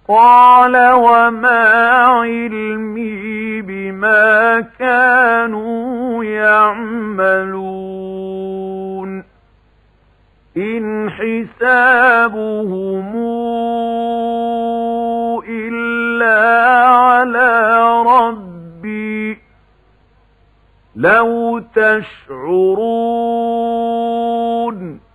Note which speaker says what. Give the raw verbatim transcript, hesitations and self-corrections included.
Speaker 1: قال وما علمي بما كانوا يعملون إن حسابهم إلا على ربي لو تشعرون